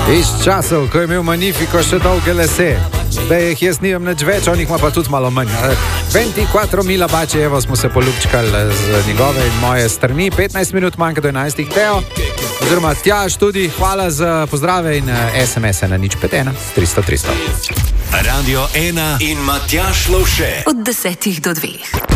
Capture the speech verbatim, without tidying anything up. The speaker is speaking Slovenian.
Iz časov, ko je imel Magnifico še dolge lase. Zdaj jih jaz nimam nič več, on jih ima pa tudi malo manj. dvajset mila bače, evo smo se poljubčkali z njegove in moje strani. petnajst minut manjka do enajstih, Teo. Oziroma Tjaž tudi, hvala za pozdrave in es em es na nič pet ena tristo tristo. Radio ena in Matjaž Lovše. Od desetih do dveh.